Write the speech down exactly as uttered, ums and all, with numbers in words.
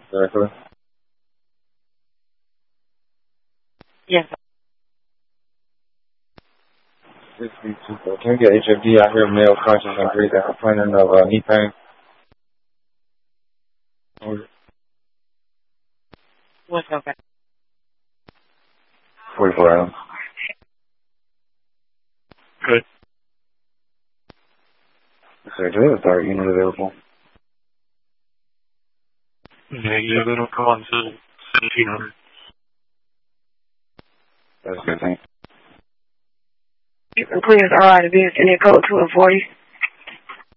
directly? Yes. Can we get H F D out here, male conscious and breathing, complaining of uh, knee pain? What's up? forty-four items. Good. Sir, do we have a third unit available? Negative, it'll come on to seventeen hundred. That's good, thanks. You can clear the R I to be in code two and forty.